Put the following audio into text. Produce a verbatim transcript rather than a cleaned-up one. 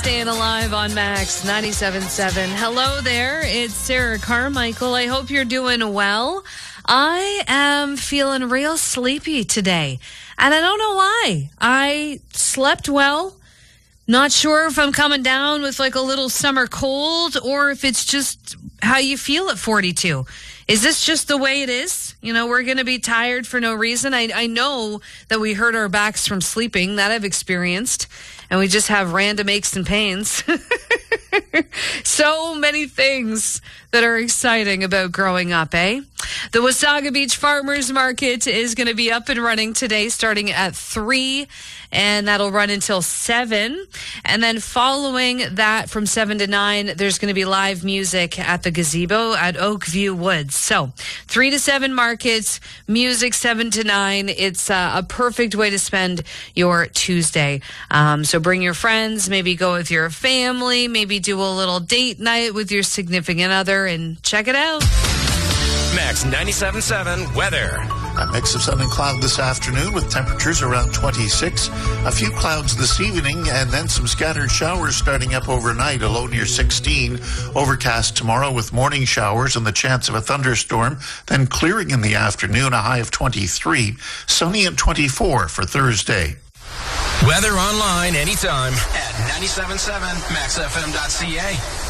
Staying Alive on Max ninety-seven point seven. Hello there, it's Sarah Carmichael. I hope you're doing well. I am feeling real sleepy today, and I don't know why. I slept well. Not sure if I'm coming down with like a little summer cold or if it's just how you feel at forty-two. Is this just the way it is? You know, we're going to be tired for no reason. I, I know that we hurt our backs from sleeping. That I've experienced. And we just have random aches and pains. So many things that are exciting about growing up, eh? The Wasaga Beach Farmers Market is going to be up and running today starting at three, and that'll run until seven. And then following that from seven to nine, there's going to be live music at the gazebo at Oakview Woods. So three to seven markets, music seven to nine. It's uh, a perfect way to spend your Tuesday. Um, so bring your friends, maybe go with your family, maybe do a little date night with your significant other, and check it out. Max ninety-seven point seven weather. A mix of sun and cloud this afternoon with temperatures around twenty-six. A few clouds this evening and then some scattered showers starting up overnight, a low near sixteen. Overcast tomorrow with morning showers and the chance of a thunderstorm, then clearing in the afternoon, a high of twenty-three. Sunny at twenty-four for Thursday. Weather online anytime at ninety-seven point seven max f m dot c a.